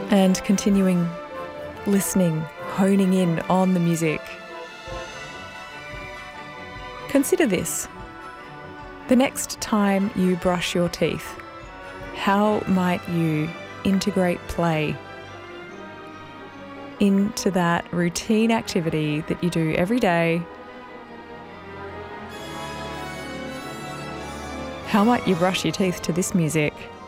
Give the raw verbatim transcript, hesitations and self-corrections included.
and continuing listening, honing in on the music. Consider this. The next time you brush your teeth, how might you integrate play into that routine activity that you do every day? How might you brush your teeth to this music?